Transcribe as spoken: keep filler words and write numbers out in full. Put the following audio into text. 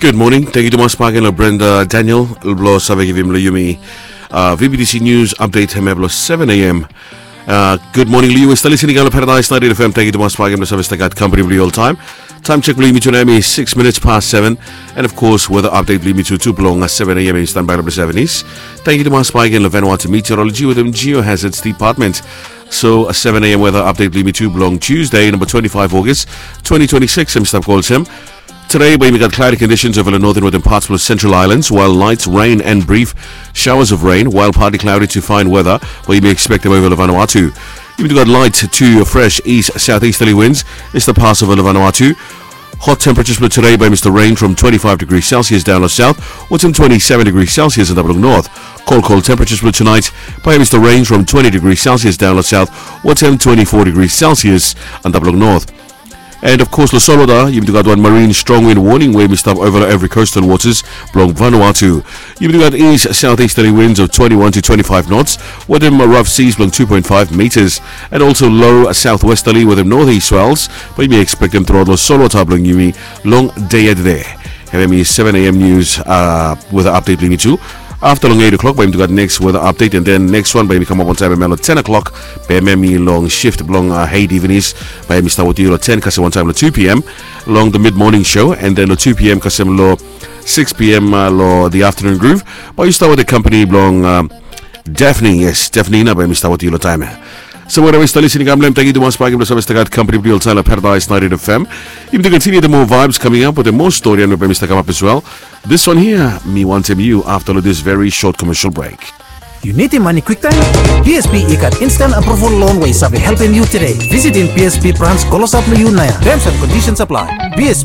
Good morning. Thank you to mas pagin lo Brenda Daniel lo sabi givim lo yumi uh, V B D C News update hemeblo seven a m Uh, good morning, Leo. Está listening to Paradise ninety F M. Thank you to mas pagin lo sabi stagat company bli all time. Time check bli mi to name is six minutes past seven, and of course weather update bli mi to two belong at seven a m in standby number seventies. Thank you to mas pagin lo Vanuatu meteorology with them geohazards department. So a seven a m weather update bli mi to belong Tuesday number twenty-five August twenty twenty-six. I'm Stav calls him. Today, we got cloudy conditions over the northern northern parts of the Central Islands, while light rain and brief showers of rain, while partly cloudy to fine weather, where you may expect them over the Vanuatu. You've got light to fresh east southeasterly winds. It's the pass over the Vanuatu. Hot temperatures for today by Mister Rain from twenty-five degrees Celsius down to south, what's in twenty-seven degrees Celsius in the north. Cold, cold temperatures for tonight by Mister Rain from twenty degrees Celsius down to south, what's in twenty-four degrees Celsius in the north. And of course, Los Soloda, you've got one marine strong wind warning where we stop over every coastal waters along Vanuatu. You've got east southeasterly winds of twenty-one to twenty-five knots, with them rough seas along two point five meters, and also low southwesterly with them northeast swells. But you may expect them throughout Los Soloda along Yumi long day at there. Have me seven a m news uh, with an update me too. After long eight o'clock, we got next weather update, and then next one, baby, come up on time at ten o'clock. Baby, long shift, long uh, hate evenings. Baby, start with you at ten, because one time at two p m. Long the mid morning show, and then at two p m, because I'm six p m, uh, the afternoon groove. But you start with the company, long um, Daphne, yes, Daphne, na baby, start with you at time. So wherever you're listening, I'm thank you to one spike of the service that got company real time Paradise ninety F M. Even to continue the more vibes coming up with the more story and Mister come up as well. This one here, me want him you after this very short commercial break. You need money quick time? P S P ikat instant approval loan way sabi helping you today. Visit in P S P branch Kolosap Mayunaya. Terms and conditions apply. P S P